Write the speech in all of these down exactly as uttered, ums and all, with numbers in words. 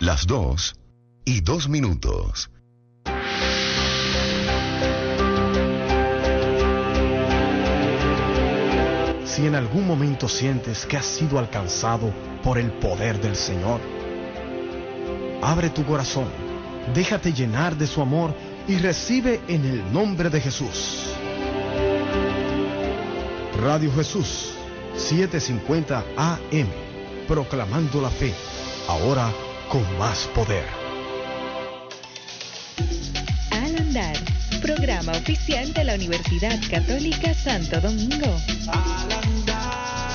Las dos y dos minutos. Si en algún momento sientes que has sido alcanzado por el poder del Señor, abre tu corazón, déjate llenar de su amor y recibe en el nombre de Jesús. Radio Jesús, setecientos cincuenta A M, proclamando la fe, ahora con más poder. Al andar, programa oficial de la Universidad Católica Santo Domingo. Al andar.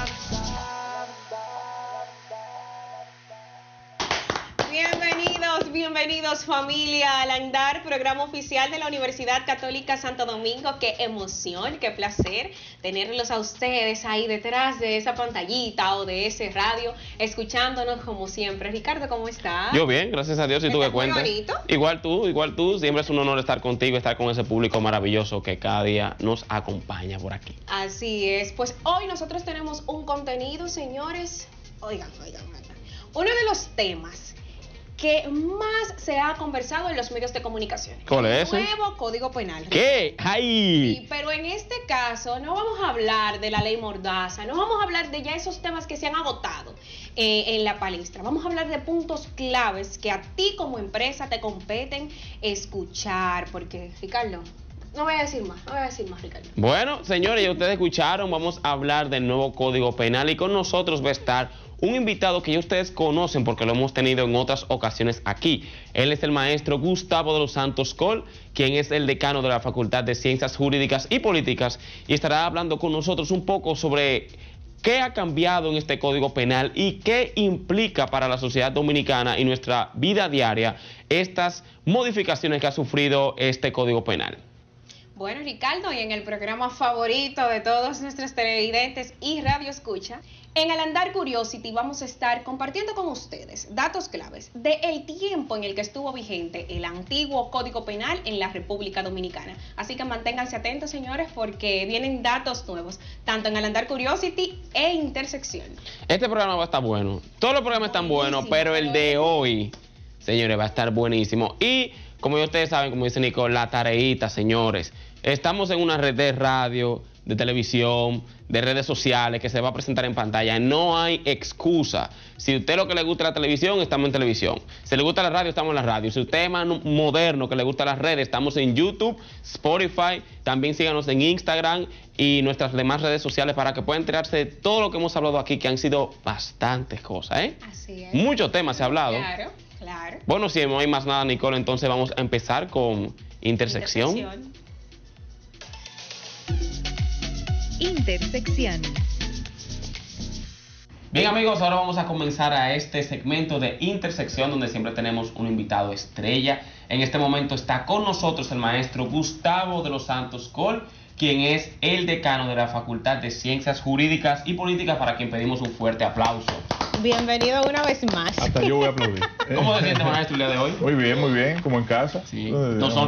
Bienvenidos, bienvenidos familia al andar, programa oficial de la Universidad Católica Santo Domingo. Qué emoción, qué placer tenerlos a ustedes ahí detrás de esa pantallita o de ese radio, escuchándonos como siempre. Ricardo, ¿cómo estás? Yo bien, gracias a Dios. ¿Y tú qué cuentas? Muy bonito. Igual tú, igual tú. Siempre es un honor estar contigo, estar con ese público maravilloso que cada día nos acompaña por aquí. Así es. Pues hoy nosotros tenemos un contenido, señores. Oigan, oigan, oigan. Uno de los temas que más se ha conversado en los medios de comunicación. ¿Cuál es ese? Nuevo Código Penal. ¿Qué? ¡Ay! Sí, pero en este caso no vamos a hablar de la ley Mordaza, no vamos a hablar de ya esos temas que se han agotado eh, en la palestra. Vamos a hablar de puntos claves que a ti como empresa te competen escuchar, porque, Ricardo, no voy a decir más, no voy a decir más, Ricardo. Bueno, señores, ya ustedes escucharon, vamos a hablar del nuevo Código Penal y con nosotros va a estar un invitado que ya ustedes conocen porque lo hemos tenido en otras ocasiones aquí. Él es el maestro Gustavo de los Santos Coll, quien es el decano de la Facultad de Ciencias Jurídicas y Políticas, y estará hablando con nosotros un poco sobre qué ha cambiado en este Código Penal y qué implica para la sociedad dominicana y nuestra vida diaria estas modificaciones que ha sufrido este Código Penal. Bueno, Ricardo, y en el programa favorito de todos nuestros televidentes y radio escucha, en Al Andar Curiosity vamos a estar compartiendo con ustedes datos claves del tiempo en el que estuvo vigente el antiguo Código Penal en la República Dominicana. Así que manténganse atentos, señores, porque vienen datos nuevos, tanto en Al Andar Curiosity e Intersección. Este programa va a estar bueno. Todos los programas están buenos, pero el de hoy, señores, va a estar buenísimo. Y como ya ustedes saben, como dice Nicole, la tareita, señores. Estamos en una red de radio, de televisión, de redes sociales que se va a presentar en pantalla. No hay excusa. Si a usted lo que le gusta la televisión, estamos en televisión. Si le gusta la radio, estamos en la radio. Si usted es más moderno, que le gusta las redes, estamos en YouTube, Spotify. También síganos en Instagram y nuestras demás redes sociales para que puedan enterarse de todo lo que hemos hablado aquí, que han sido bastantes cosas, ¿eh? Así es. Muchos temas se ha hablado. Claro, claro. Bueno, si no hay más nada, Nicole, entonces vamos a empezar con Intersección. Intersección. Intersección. Bien, amigos, ahora vamos a comenzar a este segmento de Intersección, donde siempre tenemos un invitado estrella. En este momento está con nosotros el maestro Gustavo de los Santos Coll, quien es el decano de la Facultad de Ciencias Jurídicas y Políticas, para quien pedimos un fuerte aplauso. Bienvenido una vez más. Hasta yo voy a aplaudir. ¿Cómo se siente, maestro, el día de hoy? Muy bien, muy bien, como en casa. Sí. No, Nos no,